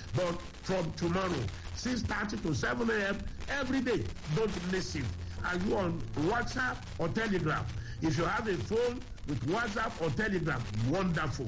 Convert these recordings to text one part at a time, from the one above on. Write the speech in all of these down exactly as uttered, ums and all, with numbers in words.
But from tomorrow, six thirty to seven a.m. every day, don't miss it. Are you on WhatsApp or Telegram? If you have a phone with WhatsApp or Telegram, wonderful.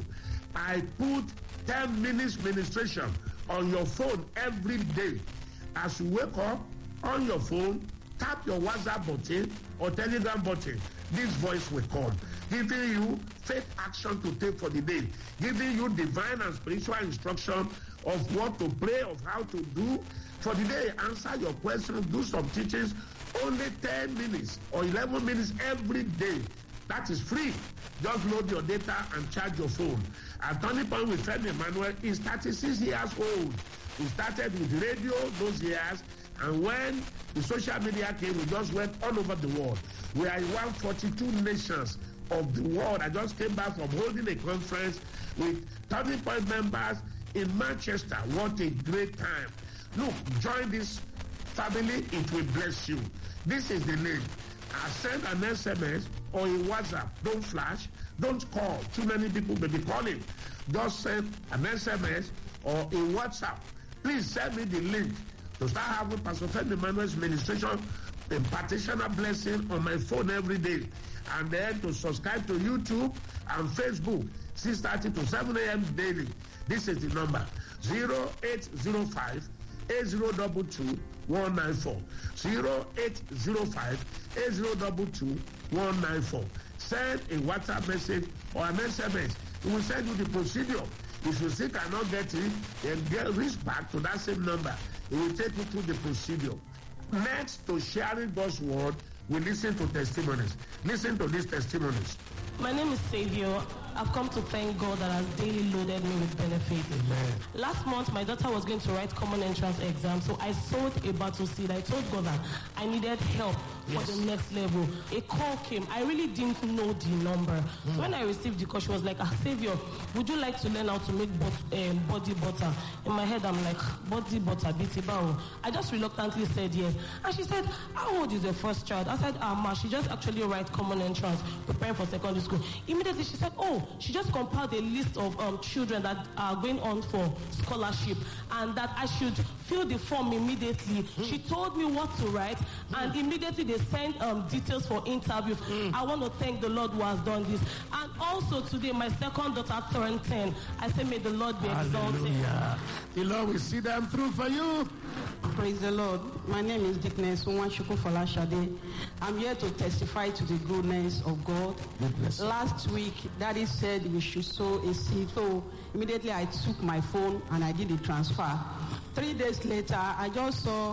I put ten minutes ministration on your phone every day. As you wake up on your phone, tap your WhatsApp button or Telegram button. This voice will come, giving you faith action to take for the day, giving you divine and spiritual instruction of what to pray, of how to do for the day. Answer your questions, do some teachings. Only ten minutes or eleven minutes every day. That is free. Just load your data and charge your phone. At Turning Point with Femi Emmanuel is thirty-six years old. We started with radio those years, and when the social media came, we just went all over the world. We are in one hundred forty-two nations of the world. I just came back from holding a conference with Turning Point members in Manchester. What a great time. Look, join this family, it will bless you. This is the name. I send an S M S or a WhatsApp. Don't flash. Don't call. Too many people may be calling. Just send an S M S or a WhatsApp. Please send me the link to start having Pastor Femi Emmanuel's ministration, impartation of blessing on my phone every day. And then to subscribe to YouTube and Facebook, six thirty to seven a.m. daily. This is the number, zero eight zero five, eight zero two two, one nine four. zero eight zero five, eight zero two two, one nine four. Send a WhatsApp message or an S M S. We will send you the procedure. If you still cannot get it, then get reach back to that same number. It will take you through the procedure. Next to sharing God's word, we listen to testimonies. Listen to these testimonies. My name is Savior. I've come to thank God that has daily loaded me with benefits. Amen. Last month, my daughter was going to write common entrance exam, so I sowed a battle seed. I told God that I needed help for Yes. the next level. A call came. I really didn't know the number. Mm. So when I received the call, she was like, ah, Savior, would you like to learn how to make but, um, body butter? In my head, I'm like, body butter, biti bao. I just reluctantly said yes. And she said, how old is your first child? I said, ah, ma, she just actually write common entrance, preparing for secondary school. Immediately, she said, oh, she just compiled a list of um, children that are going on for scholarship and that I should fill the form immediately. Mm. She told me what to write, mm. and immediately they sent um, details for interviews. Mm. I want to thank the Lord who has done this. And also today, my second daughter turned ten. I say, may the Lord be exalted. Hallelujah. The Lord will see them through for you. Praise the Lord. My name is Dickness Unwachuku Folashade. I'm here to testify to the goodness of God. Goodness. Last week, Daddy said we should sow a seed. So immediately I took my phone and I did the transfer. Three days later, I just saw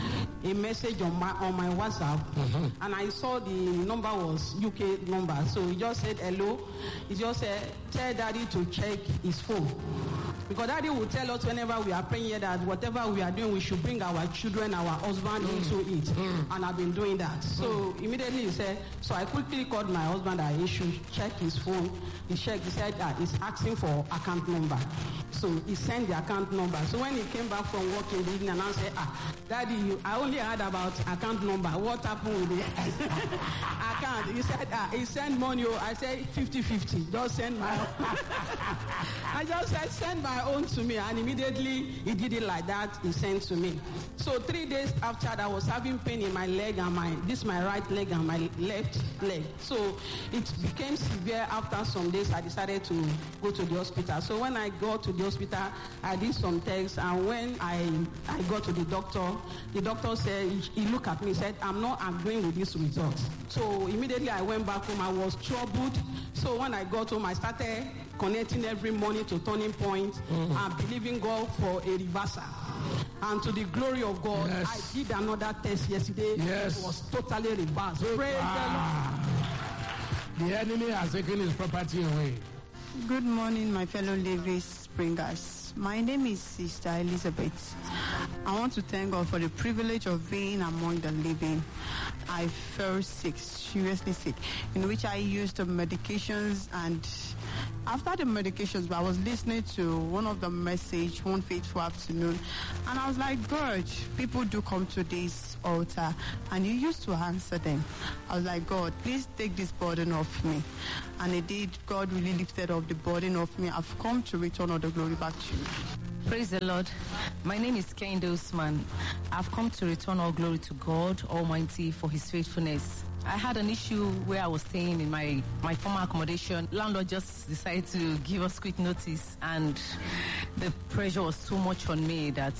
a message on my on my WhatsApp, mm-hmm. and I saw the number was U K number. So he just said hello. He just said, tell Daddy to check his phone. Because Daddy will tell us whenever we are praying here that whatever we are doing, we should bring our children, our husband mm. into it. Mm. And I've been doing that. So mm. immediately he said, so I quickly called my husband that he should check his phone. He checked, he said that he's asking for account number. So he sent the account number. So when he came back from work in the evening and I said, ah, Daddy, you, I only heard about account number. What happened with the account? He said, ah, he sent money. I said, fifty fifty. Just send my own. I just said, send my own to me. And immediately he did it like that. He sent to me. So three days after that, I was having pain in my leg and my, this my right leg and my left leg. So it became severe. After some days, I decided to go to the hospital. So when I got to the hospital, I did some tests. And when I, I got to the doctor, the doctor said, he looked at me and said, I'm not agreeing with this result. So immediately I went back home. I was troubled. So when I got home, I started connecting every morning to Turning Point mm-hmm. and believing God for a reversal. And to the glory of God, yes. I did another test yesterday. Yes. It was totally reversed. Praise ah. the Lord. The enemy has taken his property away. Good morning, my fellow Living Springers. My name is Sister Elizabeth. I want to thank God for the privilege of being among the living. I fell sick, seriously sick, in which I used the medications, and after the medications, I was listening to one of the message one fateful afternoon, and I was like, God, people do come to this altar, and you used to answer them. I was like, God, please take this burden off me. And indeed, God really lifted up the burden off me. I've come to return all the glory back to you. Praise the Lord. My name is Kehinde Usman. I've come to return all glory to God Almighty for His faithfulness. I had an issue where I was staying in my, my former accommodation. Landlord just decided to give us quick notice, and the pressure was so much on me that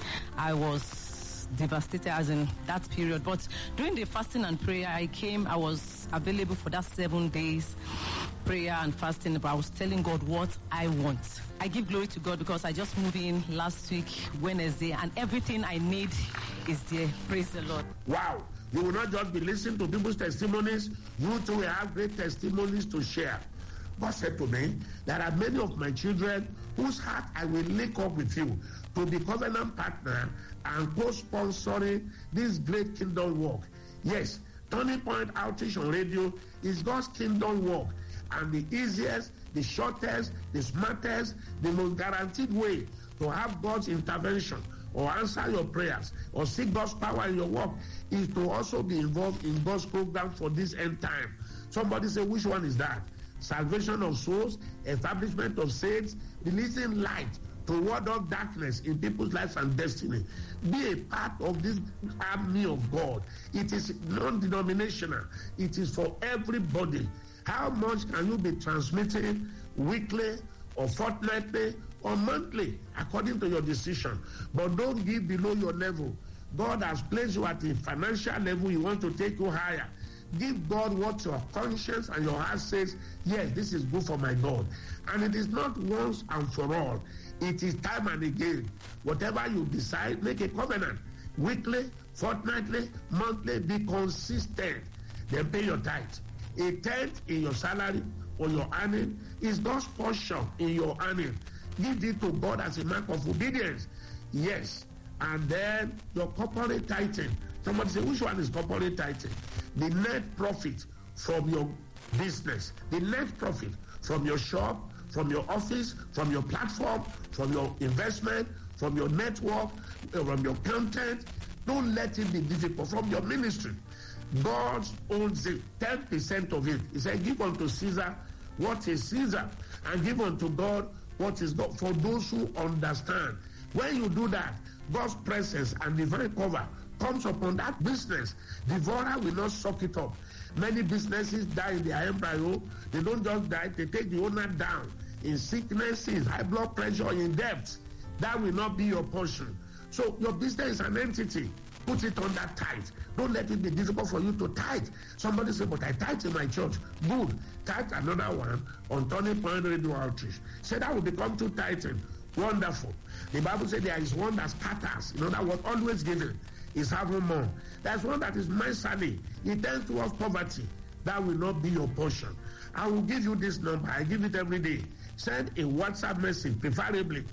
I was devastated as in that period. But during the fasting and prayer, I came, I was available for that seven days prayer and fasting, but I was telling God what I want. I give glory to God because I just moved in last week, Wednesday, and everything I need is there. Praise the Lord. Wow. You will not just be listening to people's testimonies. You too will have great testimonies to share. God said to me, there are many of my children whose heart I will link up with you to be covenant partner and co-sponsoring this great kingdom work. Yes, Turning Point Outreach on Radio is God's kingdom work, and the easiest, the shortest, the smartest, the most guaranteed way to have God's intervention or answer your prayers or seek God's power in your work is to also be involved in God's program for this end time. Somebody say, which one is that? Salvation of souls, establishment of saints, releasing light to ward off darkness in people's lives and destiny. Be a part of this army of God. It is non-denominational. It is for everybody. How much can you be transmitting weekly or fortnightly or monthly according to your decision? But don't give below your level. God has placed you at a financial level. He wants to take you higher. Give God what your conscience and your heart says, yes, this is good for my God. And it is not once and for all. It is time and again. Whatever you decide, make a covenant. Weekly, fortnightly, monthly, be consistent. Then pay your tithe. A tenth in your salary or your earning is God's portion in your earning. Give it to God as a mark of obedience. Yes. And then your corporate tithing. Somebody say, which one is corporate tithing? The net profit from your business. The net profit from your shop, from your office, from your platform, from your investment, from your network, from your content. Don't let it be difficult. From your ministry. God owns it, ten percent of it. He said, give unto Caesar what is Caesar, and give unto God what is God, for those who understand. When you do that, God's presence and divine cover comes upon that business. Devourer will not suck it up. Many businesses die in their embryo. They don't just die, they take the owner down in sicknesses, high blood pressure, in debt. That will not be your portion. So your business is an entity. Put it on that tithe. Don't let it be difficult for you to tithe. Somebody say, but I tithe in my church. Good. Tithe another one on Turning Point Radio Outreach. Say that will become two tithing. Wonderful. The Bible says there is one that scatters. In other words, always giving is having more. There's one that is miserly. It tends towards poverty. That will not be your portion. I will give you this number. I give it every day. Send a WhatsApp message, preferably,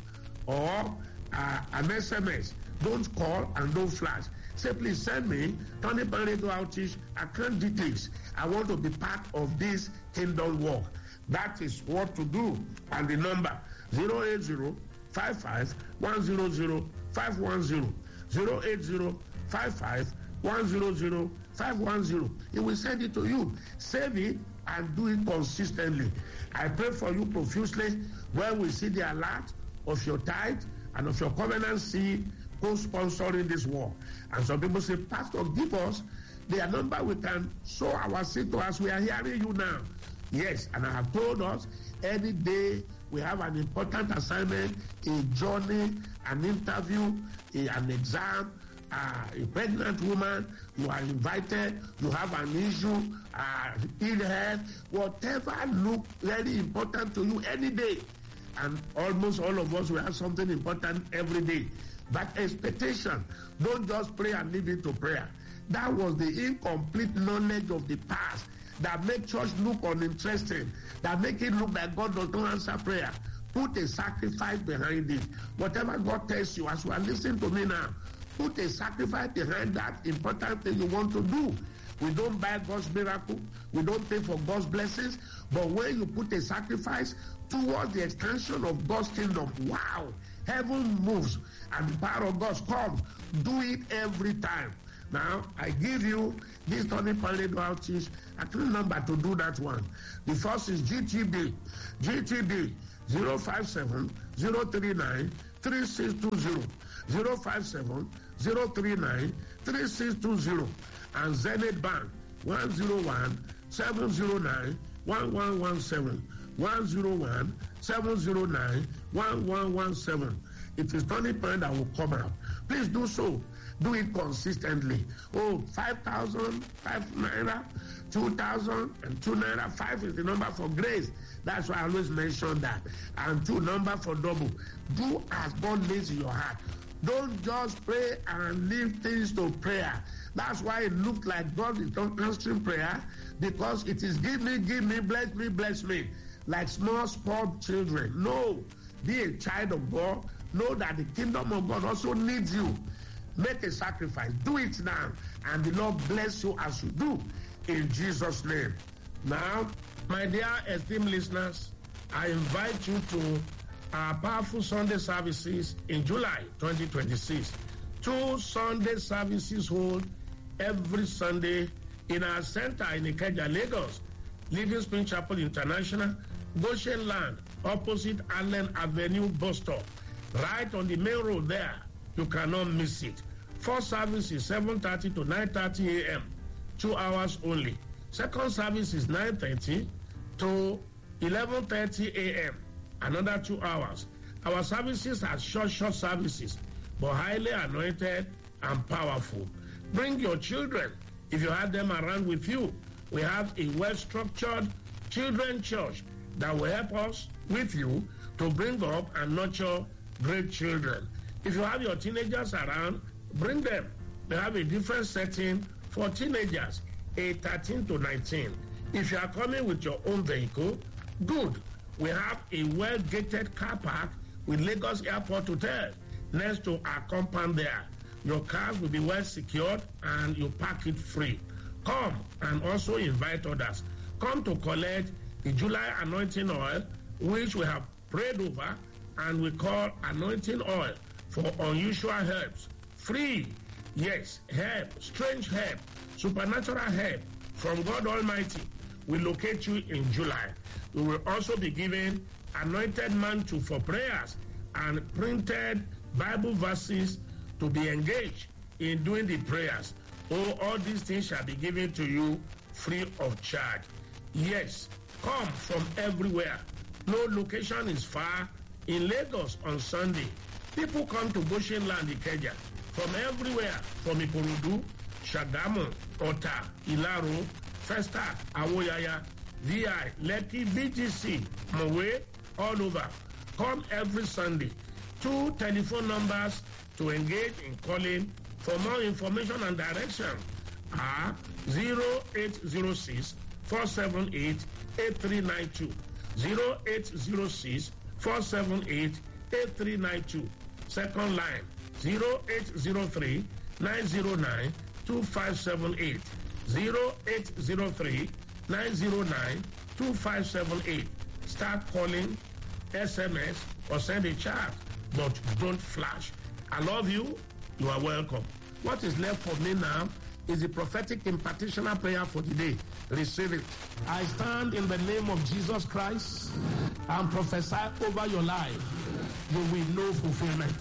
or uh, an S M S. Don't call and don't flash. Say, please send me Turning Point Radio Outreach account details. I want to be part of this kingdom work. That is what to do. And the number zero eight zero, five five, one zero zero, five one zero. zero eight zero, five five, one zero zero, five one zero. He will send it to you. Save it and do it consistently. I pray for you profusely when we see the alert of your tithe and of your covenant seed co-sponsoring this war. And some people say, Pastor, give us the number we can sow our seed to as we are hearing you now. Yes, and I have told us any day we have an important assignment, a journey, an interview, a, an exam, uh, a pregnant woman, you are invited, you have an issue, uh, ill health, whatever look very important to you any day. And almost all of us will have something important every day. But expectation, don't just pray and leave it to prayer. That was the incomplete knowledge of the past that make church look uninteresting, that make it look like God does not answer prayer. Put a sacrifice behind it. Whatever God tells you, as you are listening to me now, put a sacrifice behind that important thing you want to do. We don't buy God's miracle. We don't pay for God's blessings. But when you put a sacrifice towards the extension of God's kingdom, wow, heaven moves and the power of God comes. Do it every time. Now, I give you this Turning Point Radio Outreach account number to do that one. The first is G T B. G T B zero five seven, zero three nine, three six two zero, zero five seven, zero three nine, three six two zero, and Zenith Bank one zero one, seven zero nine, one one one seven, one zero one, seven zero nine, one one one seven. It is turning point that will come out. Please do so. Do it consistently. Oh, five thousand, five naira, two thousand, and two naira. Five is the number for grace. That's why I always mention that. And two number for double. Do as God lays in your heart. Don't just pray and leave things to prayer. That's why it looked like God is not answering prayer, because it is give me, give me, bless me, bless me. Like small, spoiled children. No. Be a child of God. Know that the kingdom of God also needs you. Make a sacrifice. Do it now. And the Lord bless you as you do. In Jesus' name. Now, my dear esteemed listeners, I invite you to our powerful Sunday services in July twenty twenty-six. Two Sunday services hold every Sunday in our center in Ikeja, Lagos. Living Spring Chapel International, Goshen Land, opposite Allen Avenue bus stop. Right on the main road there. You cannot miss it. First service is seven thirty to nine thirty a.m. Two hours only. Second service is nine thirty to eleven thirty a.m. Another two hours. Our services are short, short services, but highly anointed and powerful. Bring your children if you have them around with you. We have a well-structured children church that will help us with you to bring up and nurture great children. If you have your teenagers around, bring them. They have a different setting for teenagers, age thirteen to nineteen. If you are coming with your own vehicle, good. We have a well-gated car park with Lagos Airport Hotel next to our compound there. Your cars will be well secured and you park it free. Come and also invite others. Come to collect the July anointing oil, which we have prayed over and we call anointing oil for unusual herbs. Free, yes, herb, strange herb, supernatural herb from God Almighty will locate you in July. We will also be giving anointed mantle for prayers and printed Bible verses to be engaged in doing the prayers. Oh, all these things shall be given to you free of charge. Yes, come from everywhere. No location is far. In Lagos on Sunday, people come to Goshen Land, Ikeja, from everywhere, from Ikorodu, Shagamu, Ota, Ilaro, Festa, Awoyaya, V I, Lekki, B G C, Mowe, all over. Come every Sunday. Two telephone numbers to engage in calling for more information and direction are zero eight zero six, four seven eight, eight three nine two, zero eight zero six, four seven eight, eight three nine two. Second line, zero eight zero three, nine zero nine, two five seven eight, zero eight zero three, nine zero nine, two five seven eight. Start calling, S M S, or send a chat, but don't flash. I love you. You are welcome. What is left for me now is the prophetic impartitional prayer for today. Receive it. I stand in the name of Jesus Christ and prophesy over your life. You will know fulfillment.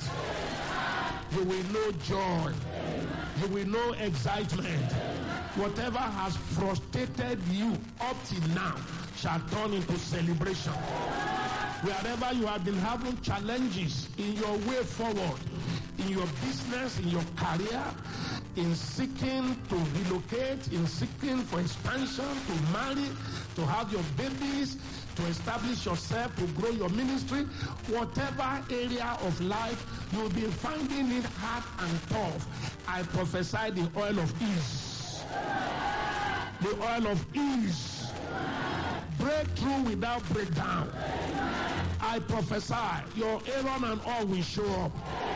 You will know joy. You will know excitement. Whatever has frustrated you up till now shall turn into celebration. Wherever you have been having challenges in your way forward, in your business, in your career, in seeking to relocate, in seeking for expansion, to marry, to have your babies, to establish yourself, to grow your ministry, whatever area of life you'll be finding it hard and tough, I prophesy the oil of ease. The oil of ease. Breakthrough without breakdown. I prophesy your Aaron and all will show up.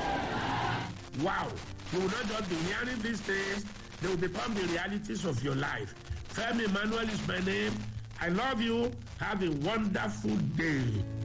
Wow. You will not just be hearing these things, they will become the realities of your life. Femi Emmanuel is my name. I love you. Have a wonderful day.